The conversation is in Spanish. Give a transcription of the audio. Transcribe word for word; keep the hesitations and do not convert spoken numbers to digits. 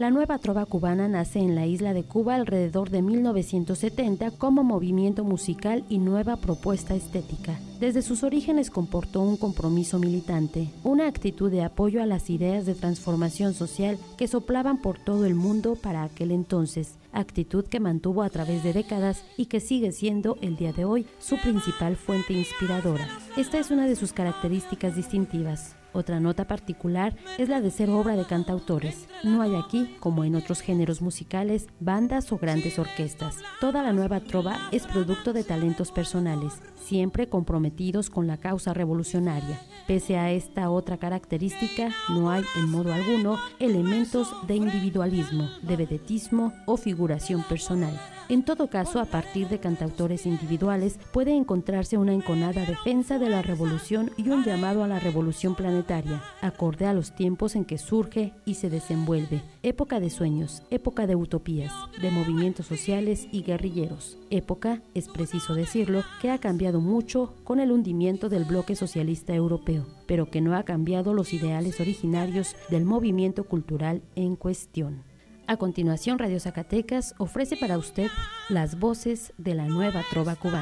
La nueva trova cubana nace en la isla de Cuba alrededor de mil novecientos setenta como movimiento musical y nueva propuesta estética. Desde sus orígenes comportó un compromiso militante, una actitud de apoyo a las ideas de transformación social que soplaban por todo el mundo para aquel entonces, actitud que mantuvo a través de décadas y que sigue siendo el día de hoy su principal fuente inspiradora. Esta es una de sus características distintivas. Otra nota particular es la de ser obra de cantautores. No hay aquí, como en otros géneros musicales, bandas o grandes orquestas. Toda la nueva trova es producto de talentos personales, siempre comprometidos con la causa revolucionaria. Pese a esta otra característica, no hay en modo alguno elementos de individualismo, de vedetismo o figuración personal. En todo caso, a partir de cantautores individuales puede encontrarse una enconada defensa de la revolución y un llamado a la revolución planetaria, acorde a los tiempos en que surge y se desenvuelve. Época de sueños, época de utopías, de movimientos sociales y guerrilleros. Época, es preciso decirlo, que ha cambiado mucho con el hundimiento del bloque socialista europeo, pero que no ha cambiado los ideales originarios del movimiento cultural en cuestión. A continuación, Radio Zacatecas ofrece para usted las voces de la nueva trova cubana.